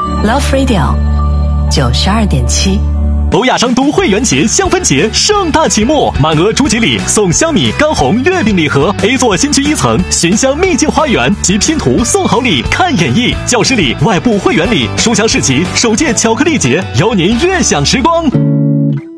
Love Radio 92.7。 欧亚商都会员节香氛节盛大启幕，满额初级礼送香米干红月饼礼盒 ，A 座新区1层寻香秘境花园及拼图送好礼看演绎，教师礼、外部会员礼、书香市集首届巧克力节，邀您悦享时光。